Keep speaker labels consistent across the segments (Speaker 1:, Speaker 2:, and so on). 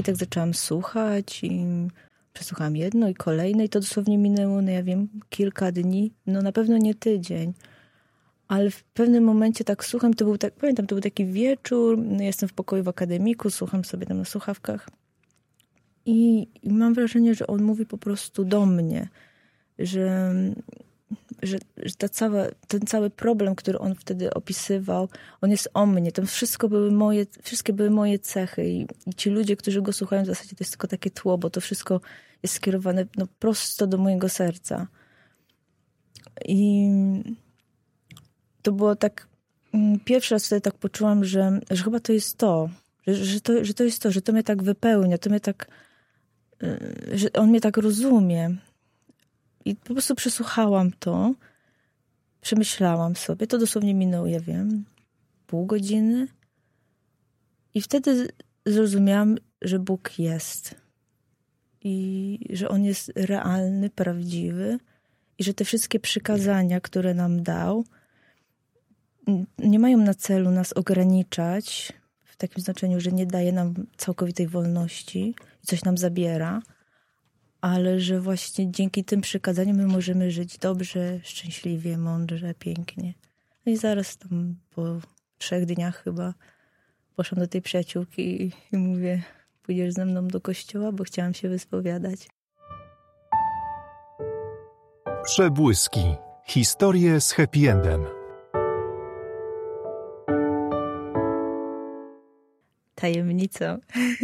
Speaker 1: tak zaczęłam słuchać i przesłuchałam jedno i kolejne i to dosłownie minęło, no ja wiem, kilka dni, no na pewno nie tydzień. Ale w pewnym momencie tak słucham, pamiętam, to był taki wieczór, no jestem w pokoju w akademiku, słucham sobie tam na słuchawkach i mam wrażenie, że on mówi po prostu do mnie, że ten cały problem, który on wtedy opisywał, on jest o mnie. To wszystkie były moje cechy i ci ludzie, którzy go słuchają, w zasadzie to jest tylko takie tło, bo to wszystko jest skierowane no, prosto do mojego serca. I to było tak, pierwszy raz wtedy tak poczułam, że chyba to jest to, że to jest to, że to mnie tak wypełnia, to mnie tak, że on mnie tak rozumie. I po prostu przesłuchałam to, przemyślałam sobie, to dosłownie minęło, ja wiem, pół godziny i wtedy zrozumiałam, że Bóg jest i że On jest realny, prawdziwy i że te wszystkie przykazania, które nam dał, nie mają na celu nas ograniczać w takim znaczeniu, że nie daje nam całkowitej wolności i coś nam zabiera, ale że właśnie dzięki tym przykazaniom my możemy żyć dobrze, szczęśliwie, mądrze, pięknie. No i zaraz tam po 3 dniach chyba poszłam do tej przyjaciółki i mówię, pójdziesz ze mną do kościoła, bo chciałam się wyspowiadać.
Speaker 2: Przebłyski. Historie z happy endem.
Speaker 1: Tajemnicą.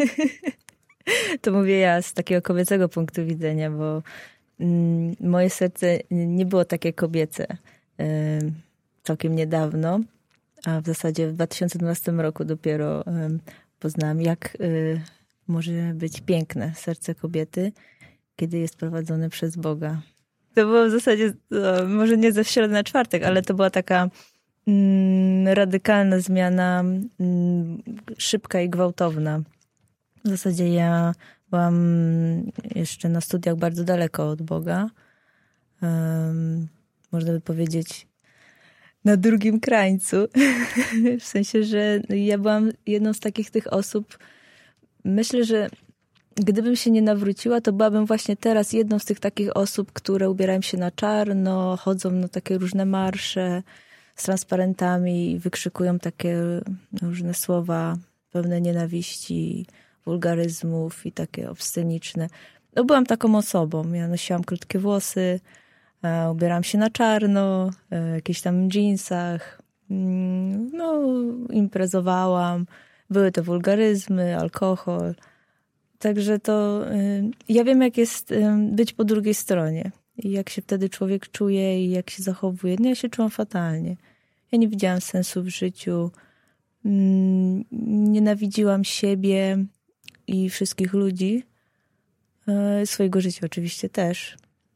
Speaker 1: To mówię ja z takiego kobiecego punktu widzenia, bo moje serce nie było takie kobiece całkiem niedawno, a w zasadzie w 2012 roku dopiero poznałam, jak może być piękne serce kobiety, kiedy jest prowadzone przez Boga. To było w zasadzie, może nie ze środy na czwartek, ale to była taka radykalna zmiana, szybka i gwałtowna. W zasadzie ja byłam jeszcze na studiach bardzo daleko od Boga. Można by powiedzieć na drugim krańcu. W sensie, że ja byłam jedną z tych osób. Myślę, że gdybym się nie nawróciła, to byłabym właśnie teraz jedną z tych takich osób, które ubierają się na czarno, chodzą na takie różne marsze z transparentami i wykrzykują takie różne słowa pełne nienawiści, wulgaryzmów i takie obsceniczne. No, byłam taką osobą. Ja nosiłam krótkie włosy, ubierałam się na czarno, w jakichś tam dżinsach. No, imprezowałam. Były to wulgaryzmy, alkohol. Także to ja wiem, jak jest być po drugiej stronie. I jak się wtedy człowiek czuje i jak się zachowuje. No, ja się czułam fatalnie. Ja nie widziałam sensu w życiu. Nienawidziłam siebie i wszystkich ludzi. Swojego życia oczywiście też.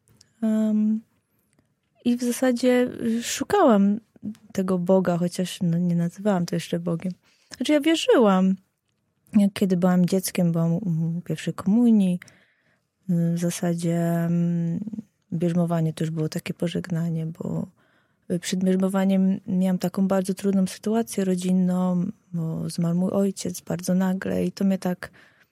Speaker 1: I w zasadzie szukałam tego Boga, chociaż no, nie nazywałam to jeszcze Bogiem. Znaczy ja wierzyłam. Jak kiedy byłam dzieckiem, byłam u pierwszej komunii. W zasadzie bierzmowanie to już było takie pożegnanie, bo przed bierzmowaniem miałam taką bardzo trudną sytuację rodzinną, bo zmarł mój ojciec bardzo nagle i to mnie tak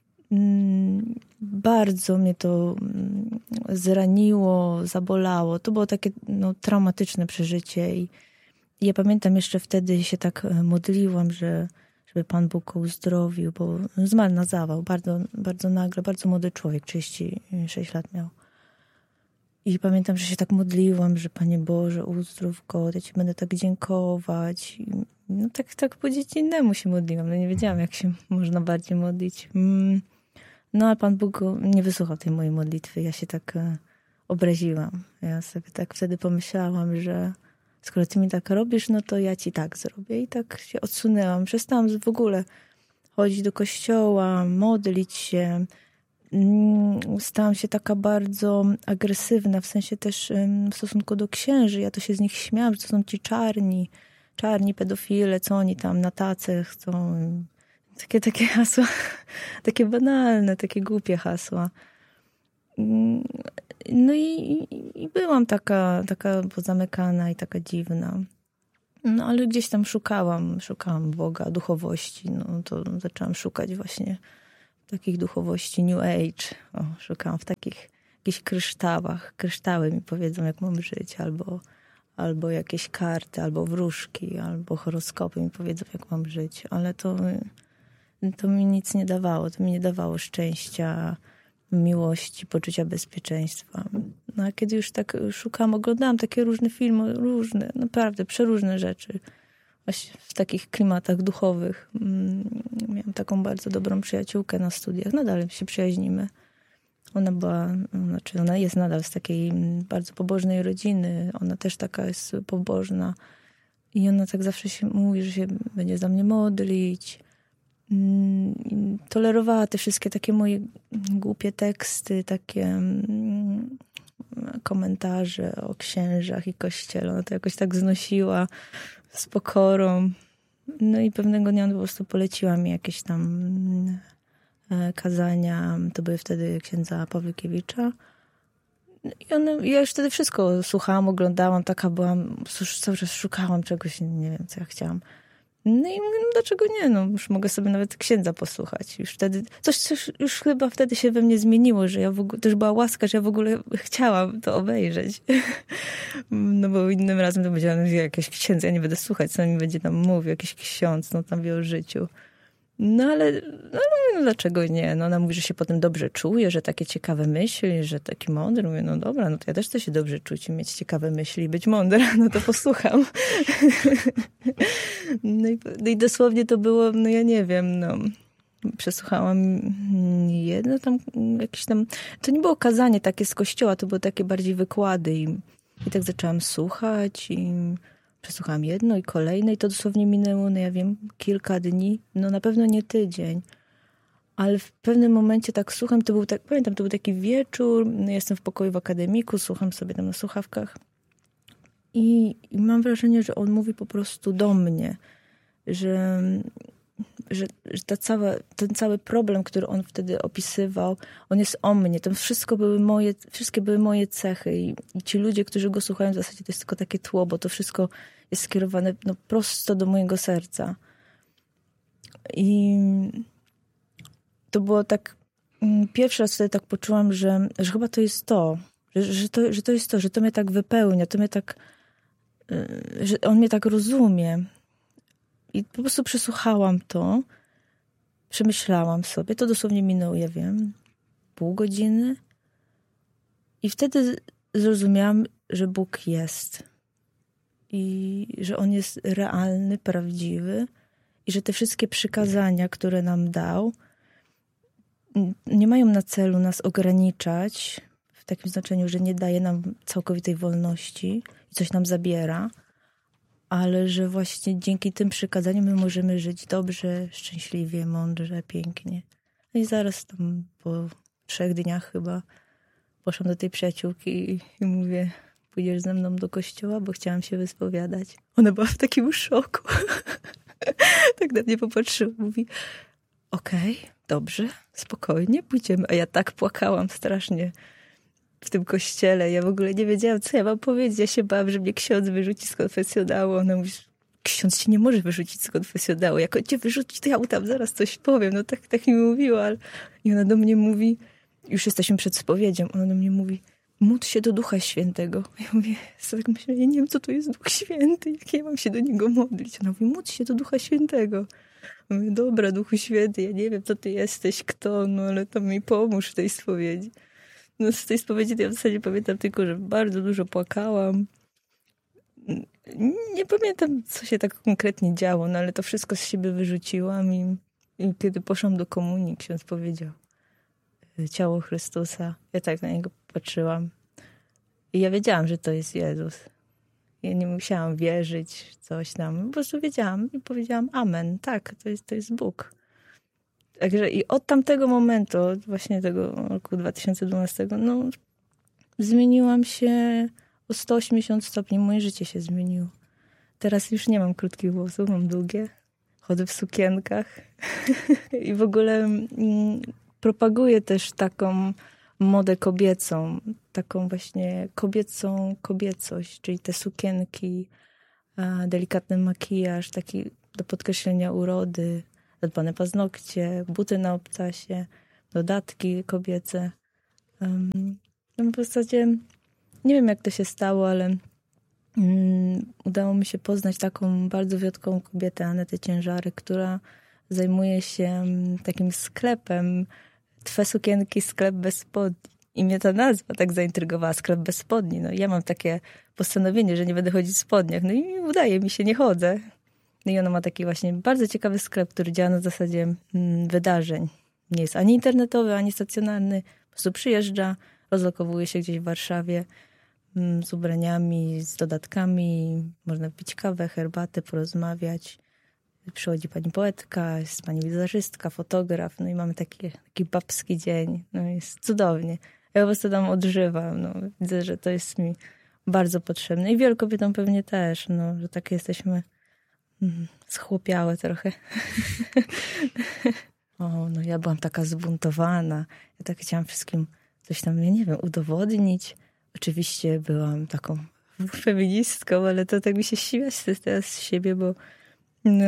Speaker 1: bardzo mnie to zraniło, zabolało. To było takie no, traumatyczne przeżycie i ja pamiętam jeszcze wtedy się tak modliłam, żeby Pan Bóg go uzdrowił, bo zmarł na zawał, bardzo, bardzo nagle, bardzo młody człowiek, 36 lat miał. I pamiętam, że się tak modliłam, że Panie Boże, uzdrów go, ja Ci będę tak dziękować. I no tak po dziecinnemu się modliłam. No nie wiedziałam, jak się można bardziej modlić. No a Pan Bóg nie wysłuchał tej mojej modlitwy. Ja się tak obraziłam. Ja sobie tak wtedy pomyślałam, że skoro Ty mi tak robisz, no to ja Ci tak zrobię. I tak się odsunęłam. Przestałam w ogóle chodzić do kościoła, modlić się. Stałam się taka bardzo agresywna, w sensie też w stosunku do księży. Ja to się z nich śmiałam, że to są ci czarni pedofile, co oni tam na tacy chcą. Takie hasła, takie banalne, takie głupie hasła. No i byłam taka pozamykana i taka dziwna. No ale gdzieś tam szukałam Boga, duchowości. No to zaczęłam szukać właśnie takich duchowości New Age. Szukałam w takich jakichś kryształach. Kryształy mi powiedzą, jak mam żyć, albo jakieś karty, albo wróżki, albo horoskopy mi powiedzą, jak mam żyć. Ale to mi nic nie dawało. To mi nie dawało szczęścia, miłości, poczucia bezpieczeństwa. No a kiedy już tak szukałam, oglądałam takie różne filmy, naprawdę przeróżne rzeczy. Właśnie w takich klimatach duchowych. Miałam taką bardzo dobrą przyjaciółkę na studiach. Nadal się przyjaźnimy. Ona jest nadal z takiej bardzo pobożnej rodziny. Ona też taka jest pobożna. I ona tak zawsze się mówi, że się będzie za mnie modlić. Tolerowała te wszystkie takie moje głupie teksty, takie komentarze o księżach i kościele. Ona to jakoś tak znosiła z pokorą. No i pewnego dnia po prostu poleciła mi jakieś tam kazania. To były wtedy księdza Pawłykiewicza. I ja już wtedy wszystko słuchałam, oglądałam, taka byłam, cały czas szukałam czegoś, nie wiem, co ja chciałam. No i mówię, no dlaczego nie? No już mogę sobie nawet księdza posłuchać. Już wtedy, coś już chyba wtedy się we mnie zmieniło, że ja w ogóle, to już była łaska, że ja w ogóle chciałam to obejrzeć. No bo innym razem to będzie jakieś księdza, ja nie będę słuchać, co mi będzie tam mówił, jakiś ksiądz, no tam wie o życiu. No ale dlaczego nie? No ona mówi, że się potem dobrze czuje, że takie ciekawe myśli, że taki mądry. Mówię, no dobra, no to ja też chcę się dobrze czuć i mieć ciekawe myśli i być mądra, no to posłucham. No i dosłownie to było, no ja nie wiem, no przesłuchałam jedno tam, jakieś tam, to nie było kazanie takie z kościoła, to były takie bardziej wykłady i tak zaczęłam słuchać i przesłuchałam jedno i kolejne i to dosłownie minęło, no ja wiem, kilka dni, no na pewno nie tydzień. Ale w pewnym momencie tak słucham, pamiętam, to był taki wieczór, no jestem w pokoju w akademiku, słucham sobie tam na słuchawkach i mam wrażenie, że on mówi po prostu do mnie, że ten cały problem, który on wtedy opisywał, on jest o mnie. To wszystkie były moje cechy i ci ludzie, którzy go słuchają, w zasadzie to jest tylko takie tło, bo to wszystko jest skierowane no, prosto do mojego serca. I to było tak, pierwszy raz wtedy tak poczułam, że chyba to jest to, że to jest to, że to mnie tak wypełnia, to mnie tak, że on mnie tak rozumie. I po prostu przesłuchałam to, przemyślałam sobie, to dosłownie minęło, ja wiem, pół godziny i wtedy zrozumiałam, że Bóg jest i że On jest realny, prawdziwy i że te wszystkie przykazania, które nam dał, nie mają na celu nas ograniczać w takim znaczeniu, że nie daje nam całkowitej wolności i coś nam zabiera, ale że właśnie dzięki tym przykazaniom my możemy żyć dobrze, szczęśliwie, mądrze, pięknie. No i zaraz tam po 3 dniach chyba poszłam do tej przyjaciółki i mówię, pójdziesz ze mną do kościoła, bo chciałam się wyspowiadać. Ona była w takim szoku. Tak na mnie popatrzyła, mówi, okej, dobrze, spokojnie, pójdziemy. A ja tak płakałam strasznie w tym kościele. Ja w ogóle nie wiedziałam, co ja mam powiedzieć. Ja się bałam, że mnie ksiądz wyrzuci z konfesjonału. Ona mówi, ksiądz cię nie może wyrzucić z konfesjonału. Jak on cię wyrzuci, to ja mu tam zaraz coś powiem. No tak mi mówiła. I ona do mnie mówi, już jesteśmy przed spowiedzią, ona do mnie mówi, módl się do Ducha Świętego. Ja mówię, tak myślę, ja nie wiem, co to jest Duch Święty. Jak ja mam się do Niego modlić? Ona mówi, módl się do Ducha Świętego. Ja mówię, dobra, Duchu Święty, ja nie wiem, co ty jesteś, kto, no ale to mi pomóż w tej spowiedzi. No z tej spowiedzi to ja w zasadzie pamiętam tylko, że bardzo dużo płakałam. Nie pamiętam, co się tak konkretnie działo, no ale to wszystko z siebie wyrzuciłam i kiedy poszłam do komunii, ksiądz powiedział, ciało Chrystusa. Ja tak na niego patrzyłam i ja wiedziałam, że to jest Jezus. Ja nie musiałam wierzyć coś tam. Po prostu wiedziałam i powiedziałam amen. Tak, to jest Bóg. Także i od tamtego momentu, od właśnie tego roku 2012, no zmieniłam się o 180 stopni. Moje życie się zmieniło. Teraz już nie mam krótkich włosów, mam długie. Chodzę w sukienkach. I w ogóle propaguję też taką modę kobiecą. Taką właśnie kobiecość, czyli te sukienki, delikatny makijaż, taki do podkreślenia urody, zadbane paznokcie, buty na obcasie. dodatki kobiece. No w zasadzie nie wiem, jak to się stało, ale udało mi się poznać taką bardzo wyjątkową kobietę, Anetę Ciężarek, która zajmuje się takim sklepem Twe sukienki, sklep bez spodni. I mnie ta nazwa tak zaintrygowała, sklep bez spodni. No ja mam takie postanowienie, że nie będę chodzić w spodniach. No i udaje mi się, nie chodzę. No i ona ma taki właśnie bardzo ciekawy sklep, który działa na zasadzie wydarzeń. Nie jest ani internetowy, ani stacjonarny. Po prostu przyjeżdża, rozlokowuje się gdzieś w Warszawie z ubraniami, z dodatkami. Można pić kawę, herbatę, porozmawiać. Przychodzi pani poetka, jest pani wizerzystka, fotograf, no i mamy taki babski dzień. No jest cudownie. Ja po prostu tam odżywam. No. Widzę, że to jest mi bardzo potrzebne. I wielu kobietom pewnie też, no, że takie jesteśmy schłopiałe trochę. No ja byłam taka zbuntowana. Ja tak chciałam wszystkim coś tam, ja nie wiem, udowodnić. Oczywiście byłam taką feministką, ale to tak mi się śmiać teraz z siebie, bo no,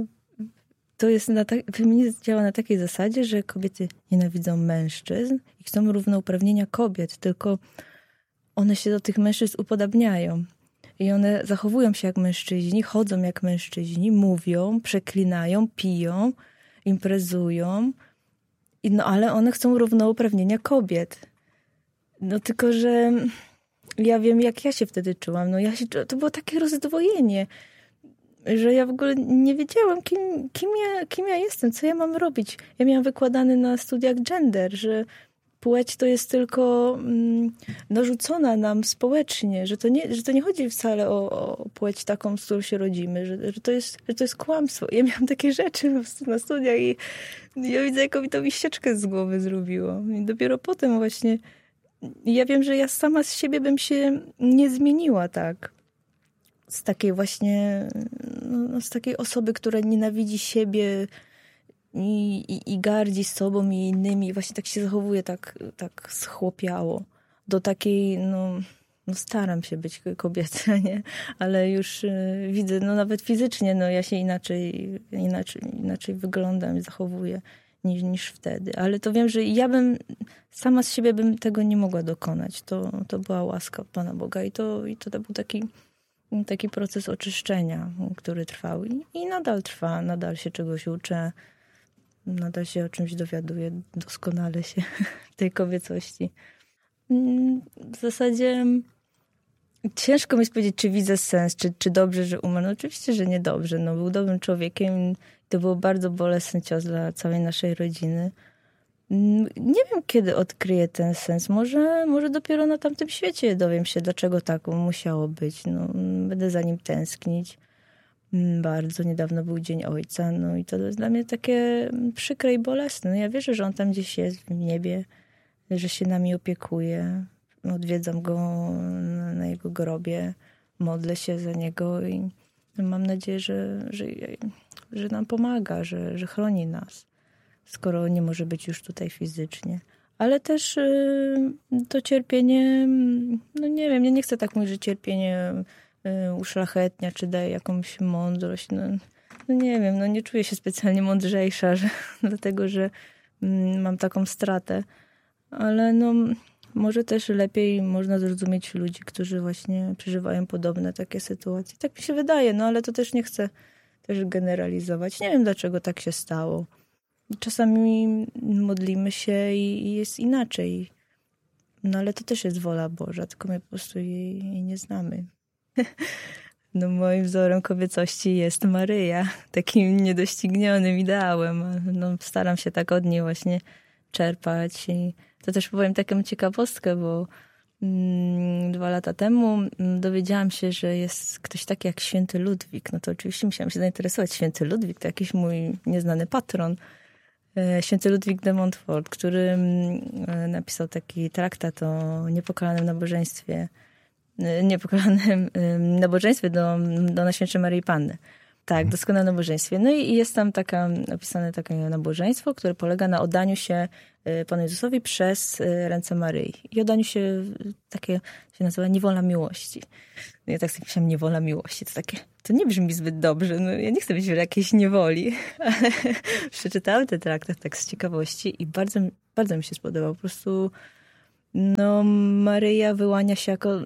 Speaker 1: to jest feminizm działa na takiej zasadzie, że kobiety nienawidzą mężczyzn i chcą równouprawnienia kobiet, tylko one się do tych mężczyzn upodabniają. I one zachowują się jak mężczyźni, chodzą jak mężczyźni, mówią, przeklinają, piją, imprezują, ale one chcą równouprawnienia kobiet. No tylko, że ja wiem, jak ja się wtedy czułam. No to było takie rozdwojenie, że ja w ogóle nie wiedziałam, kim ja jestem, co ja mam robić. Ja miałam wykładany na studiach gender, że płeć to jest tylko narzucona nam społecznie, że to nie chodzi wcale o płeć taką, z którą się rodzimy, że to jest kłamstwo. Ja miałam takie rzeczy na studiach i ja widzę, jaką mi to ścieżkę z głowy zrobiło. I dopiero potem właśnie ja wiem, że ja sama z siebie bym się nie zmieniła tak. Z takiej właśnie, z takiej osoby, która nienawidzi siebie i gardzi sobą i innymi. I właśnie tak się zachowuje tak schłopiało. Do takiej, staram się być kobietą, nie? Ale już widzę, nawet fizycznie, ja się inaczej wyglądam i zachowuję niż wtedy. Ale to wiem, że ja sama z siebie bym tego nie mogła dokonać. To była łaska Pana Boga i to był taki proces oczyszczenia, który trwał i nadal trwa, nadal się czegoś uczę, nadal się o czymś dowiaduję, doskonale się w tej kobiecości. W zasadzie ciężko mi jest powiedzieć, czy widzę sens, czy dobrze, że umarł. No oczywiście, że niedobrze. Był dobrym człowiekiem i to był bardzo bolesny cios dla całej naszej rodziny. Nie wiem, kiedy odkryję ten sens. Może dopiero na tamtym świecie dowiem się, dlaczego tak musiało być. Będę za nim tęsknić. Bardzo niedawno był Dzień Ojca. I to jest dla mnie takie przykre i bolesne. Ja wierzę, że on tam gdzieś jest w niebie, że się nami opiekuje. Odwiedzam go na jego grobie. Modlę się za niego i mam nadzieję, że nam pomaga, że chroni nas, skoro nie może być już tutaj fizycznie. Ale też to cierpienie, nie wiem, nie chcę tak mówić, że cierpienie uszlachetnia, czy daje jakąś mądrość. Nie wiem, nie czuję się specjalnie mądrzejsza, dlatego, że mam taką stratę. Ale może też lepiej można zrozumieć ludzi, którzy właśnie przeżywają podobne takie sytuacje. Tak mi się wydaje, ale to też nie chcę też generalizować. Nie wiem, dlaczego tak się stało. Czasami modlimy się i jest inaczej. Ale to też jest wola Boża, tylko my po prostu jej nie znamy. Moim wzorem kobiecości jest Maryja, takim niedoścignionym ideałem. Staram się tak od niej właśnie czerpać. I to też powiem taką ciekawostkę, bo 2 lata temu dowiedziałam się, że jest ktoś taki jak święty Ludwik. To oczywiście musiałam się zainteresować. Święty Ludwik to jakiś mój nieznany patron. Święty Ludwik de Montfort, który napisał taki traktat o niepokalanym nabożeństwie do Najświętszej Maryi Panny. Tak, doskonałe nabożeństwie. I jest tam opisane takie nabożeństwo, które polega na oddaniu się Panu Jezusowi przez ręce Maryi. I oddaniu się takie się nazywa niewola miłości. Ja tak sobie myślałam, niewola miłości. To nie brzmi zbyt dobrze. Ja nie chcę być w jakiejś niewoli. Ale przeczytałam ten traktat tak z ciekawości i bardzo bardzo mi się spodobał. Po prostu Maryja wyłania się jako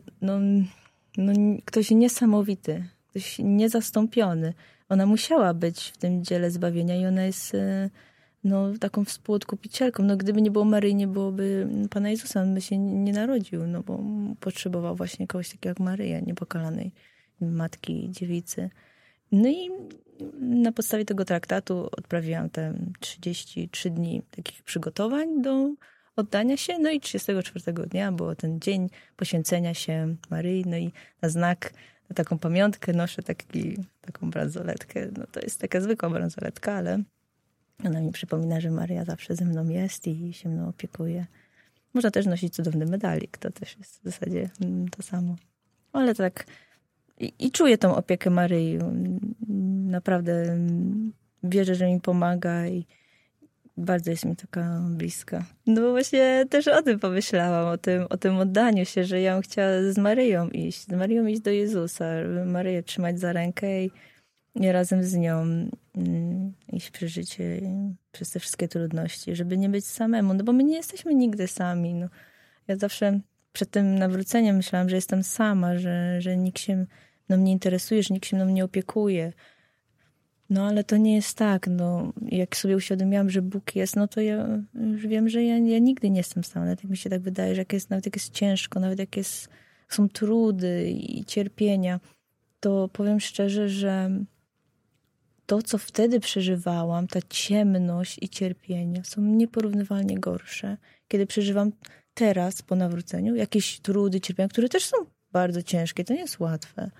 Speaker 1: ktoś niesamowity, ktoś niezastąpiony. Ona musiała być w tym dziele zbawienia i ona jest taką współodkupicielką. Gdyby nie było Maryi, nie byłoby Pana Jezusa. On by się nie narodził, bo potrzebował właśnie kogoś takiego jak Maryja, niepokalanej matki, dziewicy. No i na podstawie tego traktatu odprawiłam te 33 dni takich przygotowań do oddania się. No i 34 dnia było ten dzień poświęcenia się Maryi. No i na znak, na taką pamiątkę noszę taką bransoletkę. No to jest taka zwykła bransoletka, ale ona mi przypomina, że Maryja zawsze ze mną jest i się mną opiekuje. Można też nosić cudowny medalik. To też jest w zasadzie to samo. Ale tak i czuję tą opiekę Maryi. Naprawdę wierzę, że mi pomaga i bardzo jest mi taka bliska. No bo właśnie też o tym pomyślałam, o tym oddaniu się, że ja bym chciała z Maryją iść do Jezusa, Maryję trzymać za rękę i razem z nią iść przez życie, przez te wszystkie trudności, żeby nie być samemu, bo my nie jesteśmy nigdy sami. Ja zawsze przed tym nawróceniem myślałam, że jestem sama, że nikt się mną nie interesuje, że nikt się mną nie opiekuje. Ale to nie jest tak. Jak sobie uświadomiłam, że Bóg jest, to ja już wiem, że ja nigdy nie jestem sama. Nawet jak mi się tak wydaje, że nawet jak jest ciężko, nawet jak są trudy i cierpienia, to powiem szczerze, że to, co wtedy przeżywałam, ta ciemność i cierpienia są nieporównywalnie gorsze. Kiedy przeżywam teraz po nawróceniu jakieś trudy, cierpienia, które też są bardzo ciężkie, to nie jest łatwe.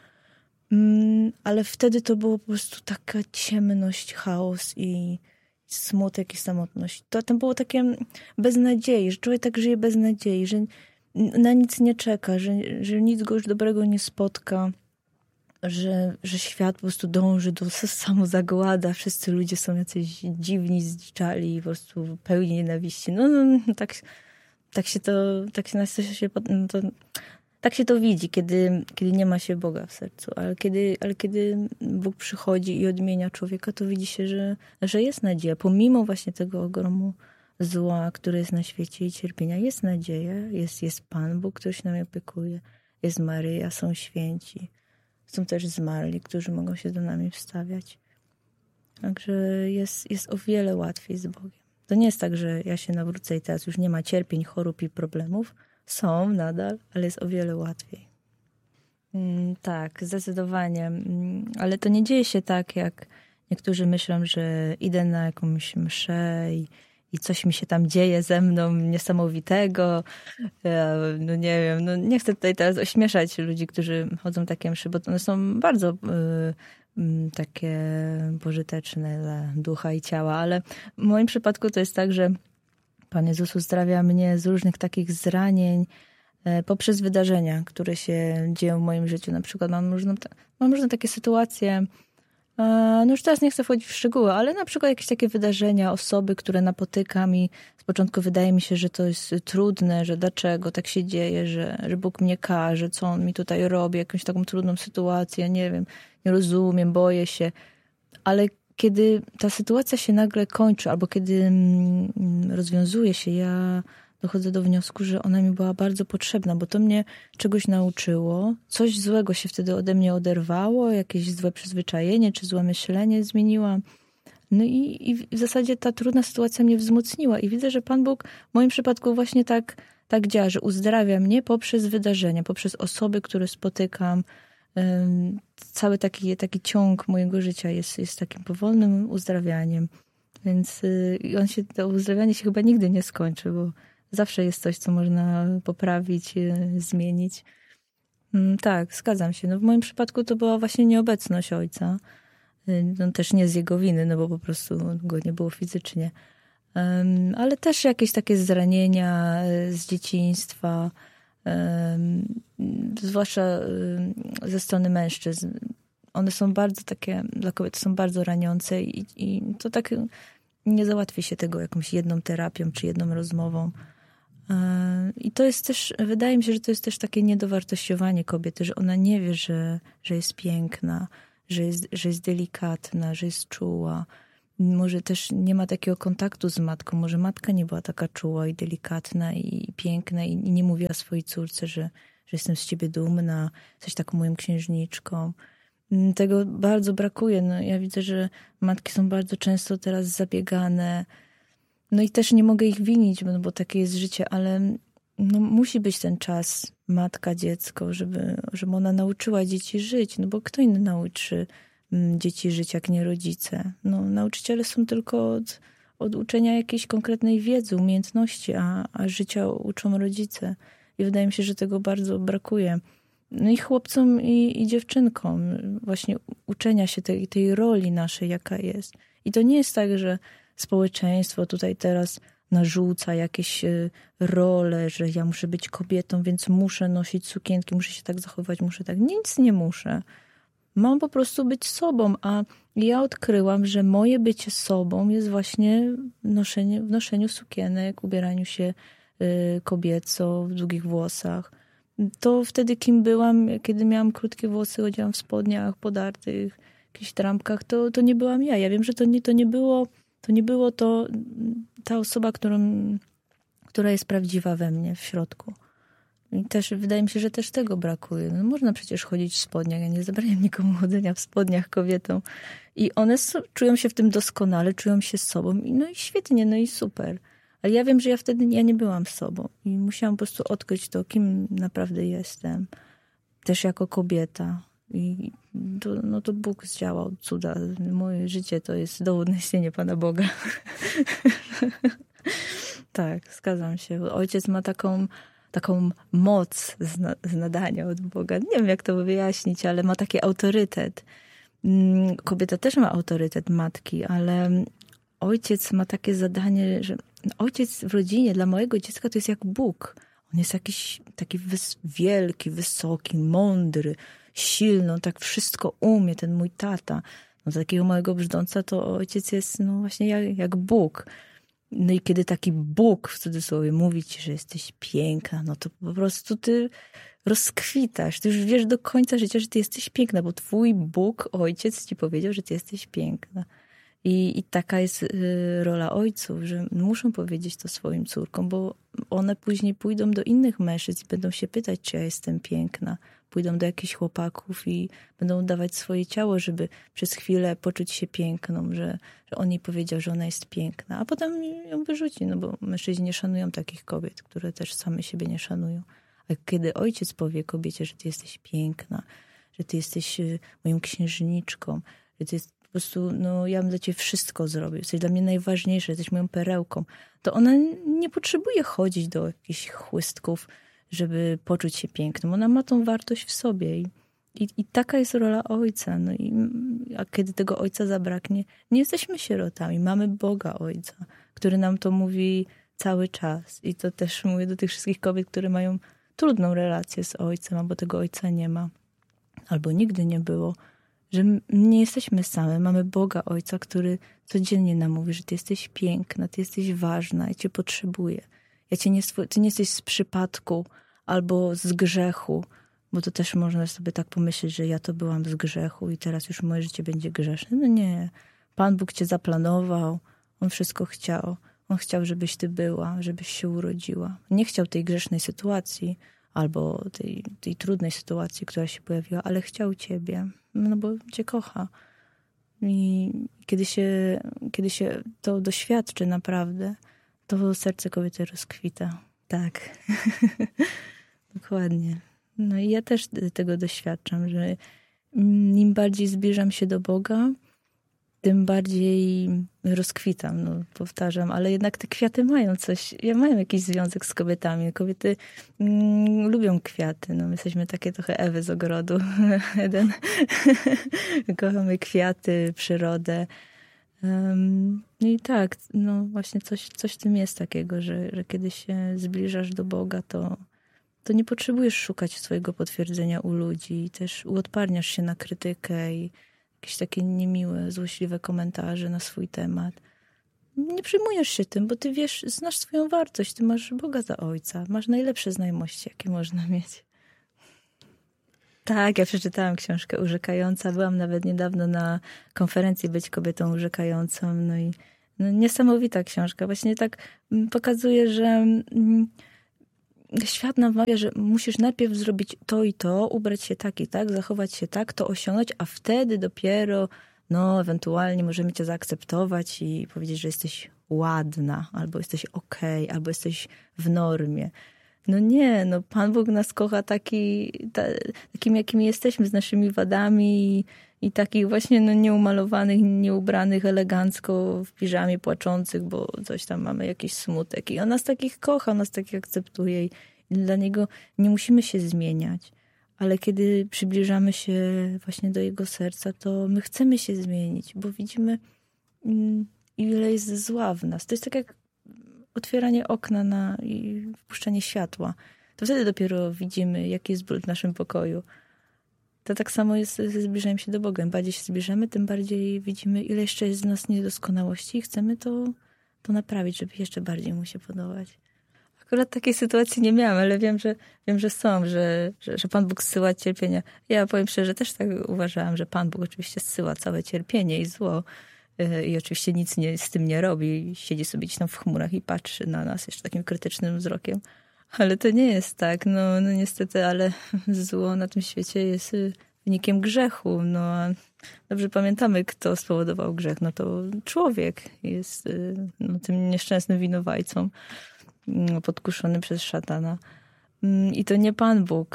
Speaker 1: Ale wtedy to było po prostu taka ciemność, chaos i smutek i samotność. To było takie bez nadziei, że człowiek tak żyje bez nadziei, że na nic nie czeka, że nic go już dobrego nie spotka, że świat po prostu dąży do samozagłada, wszyscy ludzie są jacyś dziwni, zdziczali i po prostu pełni nienawiści. Tak się to widzi, kiedy nie ma się Boga w sercu, ale kiedy Bóg przychodzi i odmienia człowieka, to widzi się, że jest nadzieja. Pomimo właśnie tego ogromu zła, które jest na świecie i cierpienia, jest nadzieja, jest Pan Bóg, który się nami opiekuje, jest Maryja, są święci. Są też zmarli, którzy mogą się do nami wstawiać. Także jest o wiele łatwiej z Bogiem. To nie jest tak, że ja się nawrócę i teraz już nie ma cierpień, chorób i problemów. Są nadal, ale jest o wiele łatwiej. Tak, zdecydowanie. Ale to nie dzieje się tak, jak niektórzy myślą, że idę na jakąś mszę i coś mi się tam dzieje ze mną niesamowitego. Nie wiem, nie chcę tutaj teraz ośmieszać ludzi, którzy chodzą takie mszy, bo one są bardzo takie pożyteczne dla ducha i ciała, ale w moim przypadku to jest tak, że Pan Jezus uzdrawia mnie z różnych takich zranień poprzez wydarzenia, które się dzieją w moim życiu. Na przykład mam różne takie sytuacje. Już teraz nie chcę wchodzić w szczegóły, ale na przykład jakieś takie wydarzenia, osoby, które napotykam i z początku wydaje mi się, że to jest trudne, że dlaczego tak się dzieje, że Bóg mnie karze, co On mi tutaj robi, jakąś taką trudną sytuację, nie wiem, nie rozumiem, boję się. Ale kiedy ta sytuacja się nagle kończy, albo kiedy rozwiązuje się, ja dochodzę do wniosku, że ona mi była bardzo potrzebna, bo to mnie czegoś nauczyło. Coś złego się wtedy ode mnie oderwało, jakieś złe przyzwyczajenie czy złe myślenie zmieniłam. No i w zasadzie ta trudna sytuacja mnie wzmocniła i widzę, że Pan Bóg w moim przypadku właśnie tak działa, że uzdrawia mnie poprzez wydarzenia, poprzez osoby, które spotykam. Cały taki ciąg mojego życia jest takim powolnym uzdrawianiem. Więc to uzdrawianie się chyba nigdy nie skończy, bo zawsze jest coś, co można poprawić, zmienić. Tak, zgadzam się. W moim przypadku to była właśnie nieobecność ojca. Też nie z jego winy, bo po prostu go nie było fizycznie. Ale też jakieś takie zranienia z dzieciństwa, zwłaszcza ze strony mężczyzn. One są bardzo takie, dla kobiet są bardzo raniące i to tak nie załatwi się tego jakąś jedną terapią czy jedną rozmową. I to jest też, wydaje mi się, że to jest też takie niedowartościowanie kobiety, że ona nie wie, że jest piękna, że jest delikatna, że jest czuła. może też nie ma takiego kontaktu z matką. Może matka nie była taka czuła i delikatna i piękna i nie mówiła swojej córce, że jestem z ciebie dumna, jesteś taką moją księżniczką. Tego bardzo brakuje. No, ja widzę, że matki są bardzo często teraz zabiegane. No i też nie mogę ich winić, bo takie jest życie, ale no, musi być ten czas matka, dziecko, żeby ona nauczyła dzieci żyć. No bo kto inny nauczy dzieci żyć, jak nie rodzice? No, nauczyciele są tylko od uczenia jakiejś konkretnej wiedzy, umiejętności, a życia uczą rodzice. I wydaje mi się, że tego bardzo brakuje. No i chłopcom i dziewczynkom właśnie uczenia się tej roli naszej, jaka jest. I to nie jest tak, że społeczeństwo tutaj teraz narzuca jakieś role, że ja muszę być kobietą, więc muszę nosić sukienki, muszę się tak zachowywać, muszę tak. Nic nie muszę. Mam po prostu być sobą, a ja odkryłam, że moje bycie sobą jest właśnie w noszeniu sukienek, ubieraniu się kobieco, w długich włosach. To wtedy, kim byłam, kiedy miałam krótkie włosy, chodziłam w spodniach podartych, jakichś trampkach, to nie byłam ja. Ja wiem, że to nie było ta osoba, która jest prawdziwa we mnie w środku. I też wydaje mi się, że też tego brakuje. No, można przecież chodzić w spodniach. Ja nie zabraniam nikomu chodzenia w spodniach kobietom. I one czują się w tym doskonale, czują się z sobą. No i świetnie, no i super. Ale ja wiem, że ja nie byłam sobą. I musiałam po prostu odkryć to, kim naprawdę jestem. Też jako kobieta. I to Bóg zdziałał cuda. Moje życie to jest dowód na istnienie Pana Boga. Tak, zgadzam się. Ojciec ma taką moc z nadania od Boga. Nie wiem, jak to wyjaśnić, ale ma taki autorytet. Kobieta też ma autorytet matki, ale ojciec ma takie zadanie, że ojciec w rodzinie dla mojego dziecka to jest jak Bóg. On jest jakiś taki wielki, wysoki, mądry, silny, on tak wszystko umie, ten mój tata. No, takiego małego brzdąca to ojciec jest no właśnie jak Bóg. No i kiedy taki Bóg, w cudzysłowie, mówi ci, że jesteś piękna, no to po prostu ty rozkwitasz. Ty już wiesz do końca życia, że ty jesteś piękna, bo twój Bóg, ojciec ci powiedział, że ty jesteś piękna. I taka jest rola ojców, że muszą powiedzieć to swoim córkom, bo one później pójdą do innych mężczyzn i będą się pytać, czy ja jestem piękna. Pójdą do jakichś chłopaków i będą dawać swoje ciało, żeby przez chwilę poczuć się piękną, że on jej powiedział, że ona jest piękna, a potem ją wyrzuci, no bo mężczyźni nie szanują takich kobiet, które też same siebie nie szanują. A kiedy ojciec powie kobiecie, że ty jesteś piękna, że ty jesteś moją księżniczką, że ty jest po prostu, no ja bym dla ciebie wszystko zrobił, jesteś dla mnie najważniejsza, jesteś moją perełką, to ona nie potrzebuje chodzić do jakichś chłystków, żeby poczuć się piękną. Ona ma tą wartość w sobie i taka jest rola ojca. No a kiedy tego ojca zabraknie, nie jesteśmy sierotami. Mamy Boga Ojca, który nam to mówi cały czas. I to też mówię do tych wszystkich kobiet, które mają trudną relację z ojcem, albo tego ojca nie ma, albo nigdy nie było, że nie jesteśmy same. Mamy Boga Ojca, który codziennie nam mówi, że ty jesteś piękna, ty jesteś ważna, ja cię potrzebuję. Ty nie jesteś z przypadku albo z grzechu, bo to też można sobie tak pomyśleć, że ja to byłam z grzechu i teraz już moje życie będzie grzeszne. No nie. Pan Bóg cię zaplanował. On wszystko chciał. On chciał, żebyś ty była, żebyś się urodziła. Nie chciał tej grzesznej sytuacji albo tej trudnej sytuacji, która się pojawiła, ale chciał ciebie. No bo cię kocha. I kiedy się to doświadczy naprawdę, to serce kobiety rozkwita. Tak. Dokładnie. No i ja też tego doświadczam, że im bardziej zbliżam się do Boga, tym bardziej rozkwitam. No, powtarzam, ale jednak te kwiaty mają coś, mają jakiś związek z kobietami. Kobiety lubią kwiaty. No, my jesteśmy takie trochę Ewy z ogrodu. Kochamy kwiaty, przyrodę. No i tak, no właśnie coś w tym jest takiego, że kiedy się zbliżasz do Boga, to nie potrzebujesz szukać swojego potwierdzenia u ludzi i też uodparniasz się na krytykę i jakieś takie niemiłe, złośliwe komentarze na swój temat. Nie przejmujesz się tym, bo ty wiesz, znasz swoją wartość, ty masz Boga za ojca, masz najlepsze znajomości, jakie można mieć. Tak, ja przeczytałam książkę Urzekająca. Byłam nawet niedawno na konferencji Być kobietą urzekającą. No i niesamowita książka. Właśnie tak pokazuje, że świat nam wmawia, że musisz najpierw zrobić to i to, ubrać się tak i tak, zachować się tak, to osiągnąć, a wtedy dopiero ewentualnie możemy cię zaakceptować i powiedzieć, że jesteś ładna, albo jesteś okej, albo jesteś w normie. No nie, Pan Bóg nas kocha takim, jakimi jesteśmy, z naszymi wadami i takich właśnie nieumalowanych, nieubranych elegancko w piżamie płaczących, bo coś tam mamy, jakiś smutek. I on nas takich kocha, on nas takich akceptuje i dla Niego nie musimy się zmieniać. Ale kiedy przybliżamy się właśnie do Jego serca, to my chcemy się zmienić, bo widzimy, ile jest zła w nas. To jest tak jak otwieranie okna i wpuszczanie światła. To wtedy dopiero widzimy, jaki jest ból w naszym pokoju. To tak samo jest ze zbliżaniem się do Boga. Im bardziej się zbliżamy, tym bardziej widzimy, ile jeszcze jest w nas niedoskonałości i chcemy to naprawić, żeby jeszcze bardziej Mu się podobać. Akurat takiej sytuacji nie miałam, ale wiem, że są, że Pan Bóg zsyła cierpienia. Ja powiem szczerze, też tak uważałam, że Pan Bóg oczywiście zsyła całe cierpienie i zło i oczywiście nic z tym nie robi. Siedzi sobie gdzieś tam w chmurach i patrzy na nas jeszcze takim krytycznym wzrokiem. Ale to nie jest tak. No niestety, ale zło na tym świecie jest wynikiem grzechu. A dobrze pamiętamy, kto spowodował grzech. To człowiek jest tym nieszczęsnym winowajcą podkuszony przez szatana. I to nie Pan Bóg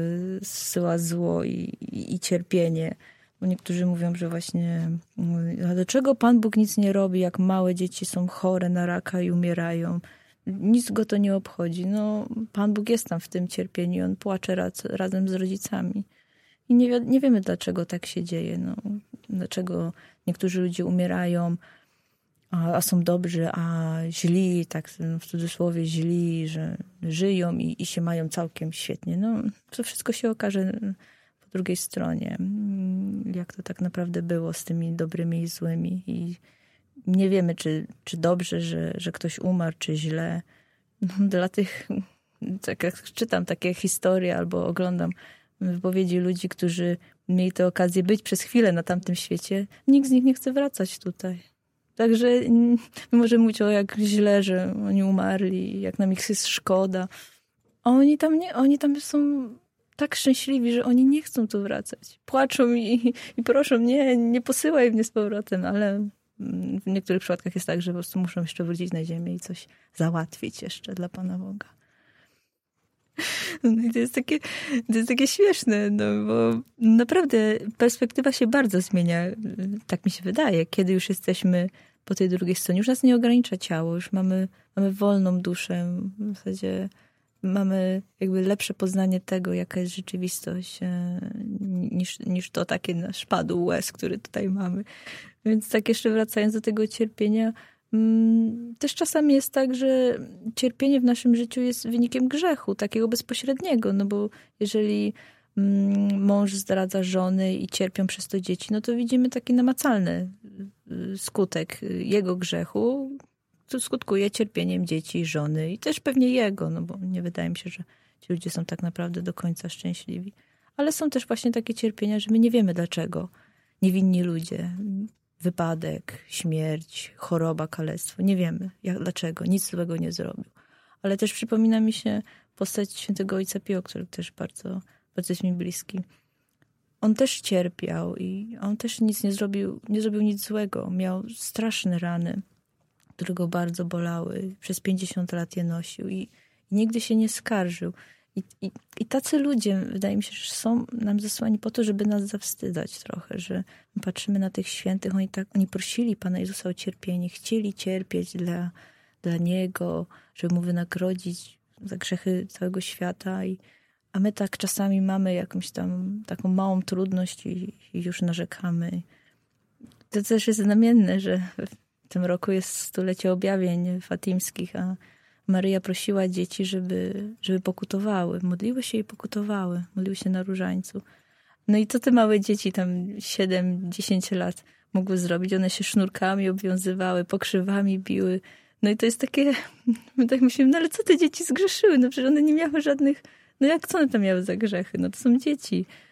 Speaker 1: zsyła zło i cierpienie. Bo niektórzy mówią, że właśnie a dlaczego Pan Bóg nic nie robi, jak małe dzieci są chore na raka i umierają? Nic go to nie obchodzi. Pan Bóg jest tam w tym cierpieniu i on płacze razem z rodzicami. I nie wiemy, dlaczego tak się dzieje. Dlaczego niektórzy ludzie umierają, a są dobrzy, a źli, tak w cudzysłowie źli, że żyją i się mają całkiem świetnie. To wszystko się okaże po drugiej stronie. Jak to tak naprawdę było z tymi dobrymi i złymi. I nie wiemy, czy dobrze, że ktoś umarł, czy źle. Dla tych, tak jak czytam takie historie albo oglądam wypowiedzi ludzi, którzy mieli tę okazję być przez chwilę na tamtym świecie, nikt z nich nie chce wracać tutaj. Także my możemy mówić jak źle, że oni umarli, jak nam ich jest szkoda. A oni tam są tak szczęśliwi, że oni nie chcą tu wracać. Płaczą i proszą, nie posyłaj mnie z powrotem, ale w niektórych przypadkach jest tak, że po prostu muszą jeszcze wrócić na ziemię i coś załatwić jeszcze dla Pana Boga. I to jest takie śmieszne, bo naprawdę perspektywa się bardzo zmienia, tak mi się wydaje, kiedy już jesteśmy po tej drugiej stronie. Już nas nie ogranicza ciało, już mamy wolną duszę, w zasadzie mamy jakby lepsze poznanie tego, jaka jest rzeczywistość, niż to takie nasz padł łez, który tutaj mamy. Więc tak jeszcze wracając do tego cierpienia, też czasami jest tak, że cierpienie w naszym życiu jest wynikiem grzechu, takiego bezpośredniego, bo jeżeli mąż zdradza żonę i cierpią przez to dzieci, to widzimy taki namacalny skutek jego grzechu, który skutkuje cierpieniem dzieci, żony i też pewnie jego, bo nie wydaje mi się, że ci ludzie są tak naprawdę do końca szczęśliwi. Ale są też właśnie takie cierpienia, że my nie wiemy dlaczego. Niewinni ludzie, wypadek, śmierć, choroba, kalectwo. Nie wiemy dlaczego. Nic złego nie zrobił. Ale też przypomina mi się postać świętego Ojca Pio, który też bardzo, bardzo jest mi bliski. On też cierpiał i on też nic nie zrobił nic złego. Miał straszne rany, które go bardzo bolały. Przez 50 lat je nosił i nigdy się nie skarżył. I tacy ludzie, wydaje mi się, że są nam zesłani po to, żeby nas zawstydzać trochę, że patrzymy na tych świętych, oni prosili Pana Jezusa o cierpienie, chcieli cierpieć dla Niego, żeby Mu wynagrodzić za grzechy całego świata. A my tak czasami mamy jakąś tam taką małą trudność i już narzekamy. To też jest znamienne, że w tym roku jest 100-lecie objawień fatimskich, a Maryja prosiła dzieci, żeby pokutowały. Modliły się i pokutowały. Modliły się na różańcu. I to te małe dzieci, tam 7-10 lat mogły zrobić. One się sznurkami obwiązywały, pokrzywami biły. I to jest takie, my tak myślimy, ale co te dzieci zgrzeszyły? Przecież one nie miały żadnych, jak co one tam miały za grzechy? To są dzieci.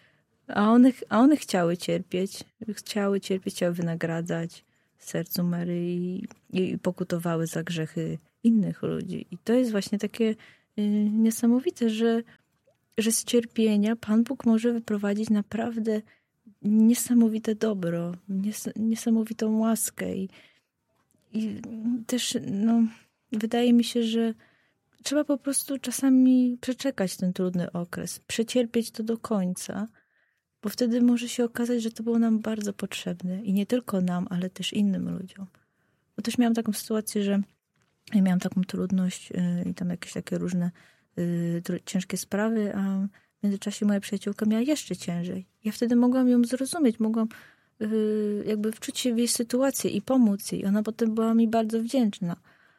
Speaker 1: A one chciały cierpieć, chciały wynagradzać w sercu Maryi i pokutowały za grzechy innych ludzi. I to jest właśnie takie niesamowite, że z cierpienia Pan Bóg może wyprowadzić naprawdę niesamowite dobro, niesamowitą łaskę. I też wydaje mi się, że trzeba po prostu czasami przeczekać ten trudny okres, przecierpieć to do końca, bo wtedy może się okazać, że to było nam bardzo potrzebne. I nie tylko nam, ale też innym ludziom. Bo też miałam taką sytuację, że ja miałam taką trudność i tam jakieś takie różne ciężkie sprawy, a w międzyczasie moja przyjaciółka miała jeszcze ciężej. Ja wtedy mogłam ją zrozumieć, mogłam jakby wczuć się w jej sytuację i pomóc jej. Ona potem była mi bardzo wdzięczna.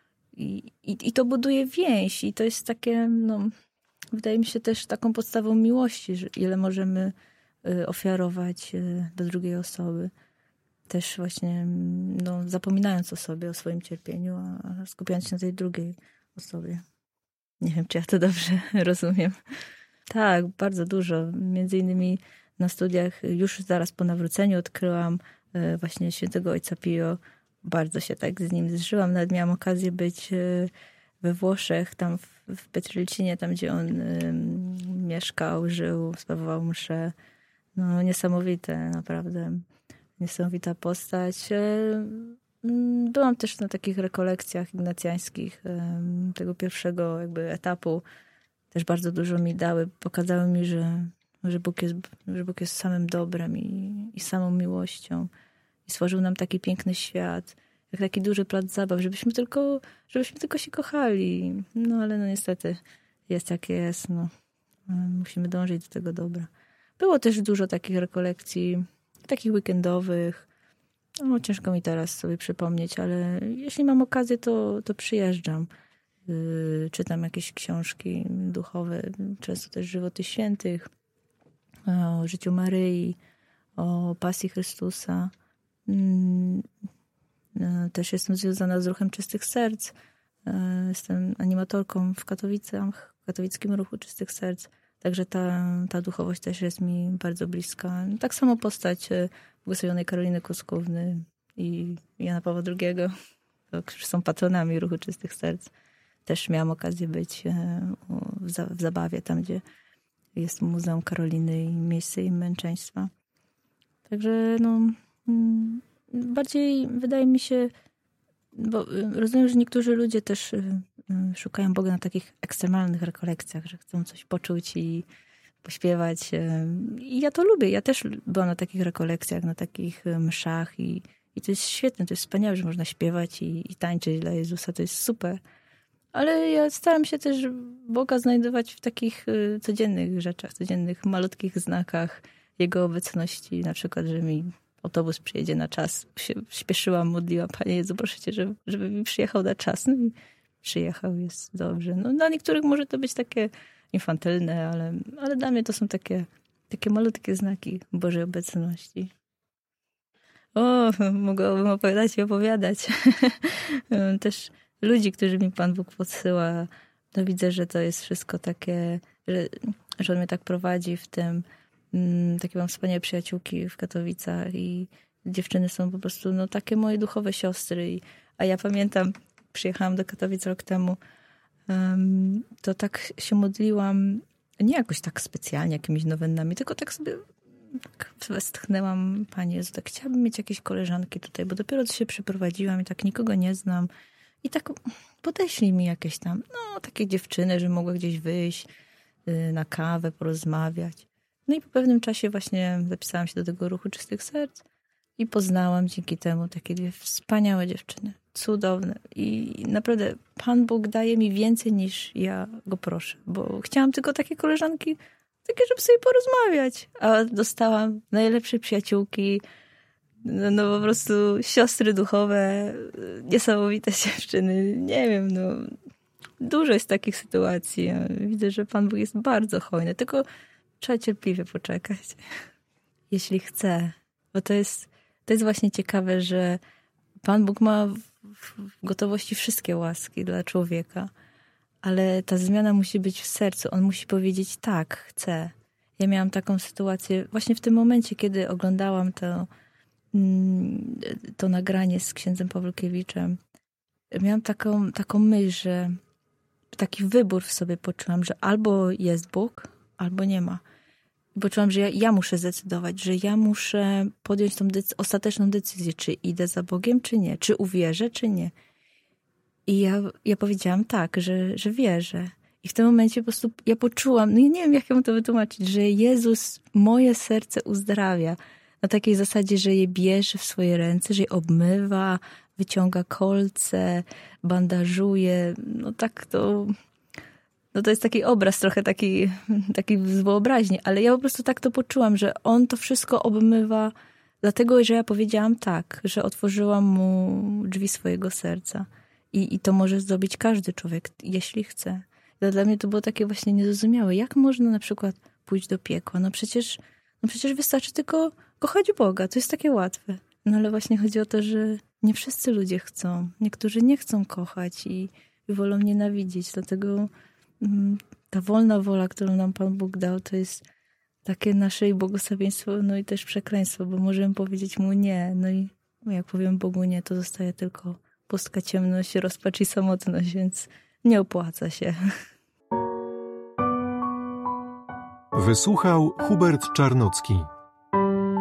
Speaker 1: I to buduje więź. I to jest takie, wydaje mi się też taką podstawą miłości, że ile możemy ofiarować do drugiej osoby. Też właśnie zapominając o sobie, o swoim cierpieniu, a skupiając się na tej drugiej osobie. Nie wiem, czy ja to dobrze rozumiem. Tak, bardzo dużo. Między innymi na studiach już zaraz po nawróceniu odkryłam właśnie świętego ojca Pio. Bardzo się tak z nim zżyłam. Nawet miałam okazję być we Włoszech, tam w Petrylcinie, tam gdzie on mieszkał, żył, sprawował mszę. Niesamowite, naprawdę. Niesamowita postać. Byłam też na takich rekolekcjach ignacjańskich tego pierwszego jakby etapu. Też bardzo dużo mi dały. Pokazały mi, że Bóg jest samym dobrem i samą miłością. I stworzył nam taki piękny świat, jak taki duży plac zabaw, żebyśmy tylko się kochali. Ale niestety jest jak jest. Musimy dążyć do tego dobra. Było też dużo takich rekolekcji, takich weekendowych. Ciężko mi teraz sobie przypomnieć, ale jeśli mam okazję, to przyjeżdżam. Czytam jakieś książki duchowe, często też żywoty świętych, o życiu Maryi, o pasji Chrystusa. Też jestem związana z Ruchem Czystych Serc. Jestem animatorką w Katowicach, w katowickim Ruchu Czystych Serc. Także ta duchowość też jest mi bardzo bliska. Tak samo postać błogosławionej Karoliny Kuskówny i Jana Pawła II, którzy są patronami Ruchu Czystych Serc. Też miałam okazję być w Zabawie, tam gdzie jest Muzeum Karoliny i miejsce jej męczeństwa. Także bardziej wydaje mi się, bo rozumiem, że niektórzy ludzie też szukają Boga na takich ekstremalnych rekolekcjach, że chcą coś poczuć i pośpiewać. I ja to lubię. Ja też byłam na takich rekolekcjach, na takich mszach i to jest świetne, to jest wspaniałe, że można śpiewać i tańczyć dla Jezusa. To jest super. Ale ja staram się też Boga znajdować w takich codziennych rzeczach, codziennych malutkich znakach Jego obecności. Na przykład, że mi autobus przyjedzie na czas. Się śpieszyłam, modliłam, Panie Jezu, proszę Cię, żeby mi przyjechał na czas. I przyjechał, jest dobrze. Dla niektórych może to być takie infantylne, ale dla mnie to są takie malutkie znaki Bożej obecności. Mogłabym opowiadać i opowiadać. Też ludzi, którzy mi Pan Bóg podsyła. Widzę, że to jest wszystko takie, że On mnie tak prowadzi w tym. Takie mam wspaniałe przyjaciółki w Katowicach i dziewczyny są po prostu takie moje duchowe siostry. A ja pamiętam, przyjechałam do Katowic rok temu, to tak się modliłam, nie jakoś tak specjalnie jakimiś nowennami, tylko tak sobie westchnęłam, Panie Jezu, tak chciałabym mieć jakieś koleżanki tutaj, bo dopiero się przeprowadziłam i tak nikogo nie znam. I tak podeślij mi jakieś tam, takie dziewczyny, że mogły gdzieś wyjść na kawę, porozmawiać. I po pewnym czasie właśnie zapisałam się do tego Ruchu Czystych Serc i poznałam dzięki temu takie dwie wspaniałe dziewczyny. Cudowne. I naprawdę Pan Bóg daje mi więcej niż ja Go proszę, bo chciałam tylko takie koleżanki, takie, żeby sobie porozmawiać. A dostałam najlepsze przyjaciółki, po prostu siostry duchowe, niesamowite dziewczyny. Nie wiem, dużo jest takich sytuacji. Ja widzę, że Pan Bóg jest bardzo hojny, tylko trzeba cierpliwie poczekać. Jeśli chce. Bo to jest właśnie ciekawe, że Pan Bóg ma w gotowości wszystkie łaski dla człowieka, ale ta zmiana musi być w sercu. On musi powiedzieć tak, chcę. Ja miałam taką sytuację właśnie w tym momencie, kiedy oglądałam to nagranie z księdzem Pawłukiewiczem. Miałam taką myśl, że taki wybór w sobie poczułam, że albo jest Bóg, albo nie ma. I poczułam, że ja muszę zdecydować, że ja muszę podjąć tą ostateczną decyzję, czy idę za Bogiem, czy nie, czy uwierzę, czy nie. I ja powiedziałam tak, że wierzę. I w tym momencie po prostu ja poczułam, no i nie wiem, jak ją to wytłumaczyć, że Jezus moje serce uzdrawia. Na takiej zasadzie, że je bierze w swoje ręce, że je obmywa, wyciąga kolce, bandażuje. No tak to... No to jest taki obraz trochę taki z wyobraźni, ale ja po prostu tak to poczułam, że on to wszystko obmywa, dlatego, że ja powiedziałam tak, że otworzyłam mu drzwi swojego serca. I to może zrobić każdy człowiek, jeśli chce. Dla mnie to było takie właśnie niezrozumiałe. Jak można na przykład pójść do piekła? No przecież wystarczy tylko kochać Boga. To jest takie łatwe. No ale właśnie chodzi o to, że nie wszyscy ludzie chcą. Niektórzy nie chcą kochać i wolą nienawidzieć. Dlatego ta wolna wola, którą nam Pan Bóg dał, to jest takie nasze i błogosławieństwo, no i też przekleństwo, bo możemy powiedzieć mu nie. No i jak powiem Bogu nie, to zostaje tylko pustka, ciemność, rozpacz i samotność, więc nie opłaca się.
Speaker 2: Wysłuchał Hubert Czarnocki.